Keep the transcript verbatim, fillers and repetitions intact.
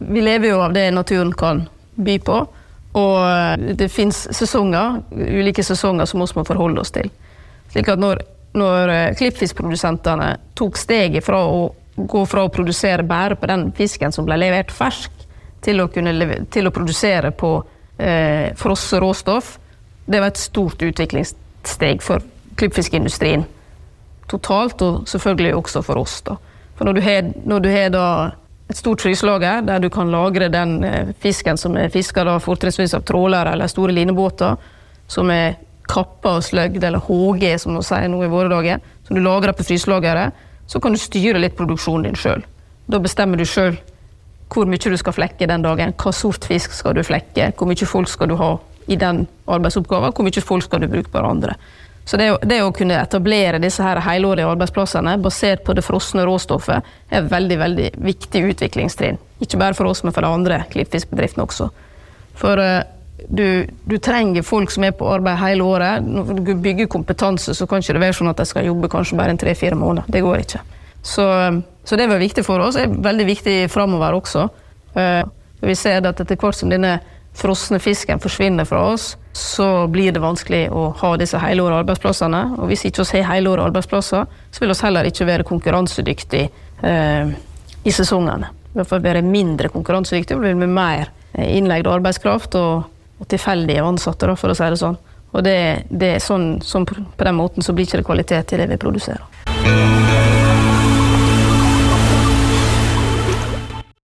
vi lever jo av det naturen kan by på, og det finnes sesonger, ulike sesonger som vi må forholde oss til. Slik at når, når klippfiskprodusentene tok steget fra å gå fra å produsere bare på den fisken som ble levert fersk, til å, kunne leve, til å produsere på eh, frosset råstoff, det var et stort utviklingssteg for klippfiskindustrien totalt, og selvfølgelig også for oss da. For når du har, når du har da et stort fryslager, der du kan lagre den eh, fisken som er fisket da fortrinnsvis av trålere eller store linebåter, som er kappa og sløgd, eller H G som de sier nå i våre dager, som du lagrer på fryslageret, så kan du styre litt produksjonen din selv. Da bestemmer du selv hvor mye du skal flekke den dagen, hva sort fisk skal du flekke, hvor mye folk skal du ha i den arbeidsoppgaven, hvor mye folk skal du bruke på andre. Så det, det å kunne etablere disse her helårige arbeidsplassene basert på det frosne råstoffet er veldig, veldig viktig utviklingstrinn. Ikke bare for oss, men for de andre klippfiskbedriftene også. For uh, du, du trenger folk som er på arbeid hele året. Når du bygger kompetanse, så kan ikke det være sånn at de skal jobbe kanskje bare en tre-fire måneder. Det går ikke. Så, så det var viktig for oss. Det er veldig viktig fremover også. Uh, vi ser at etter hvert som denne frosne fisken forsvinner fra oss, så blir det vanskelig å ha disse helårige arbeidsplassene. Og hvis ikke vi har helårige arbeidsplasser, så vil vi heller ikke være konkurransedyktige uh, i sesongene. Vi får være mindre konkurransedyktige, og vi vil med mer innlegd arbeidskraft og, og tilfeldige ansatte, da, for å si det sånn. Og det, det er sånn, sånn på den måten så blir ikke det kvalitet til det vi produserer.